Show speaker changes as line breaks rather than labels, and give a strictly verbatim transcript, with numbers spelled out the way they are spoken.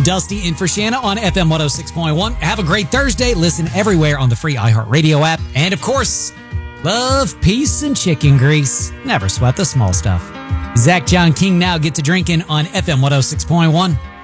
Dusty in for Shanna on F M one oh six point one. Have a great Thursday. Listen everywhere on the free iHeartRadio app. And of course, love, peace, and chicken grease. Never sweat the small stuff. Zach John King now gets to drinking on F M one oh six point one.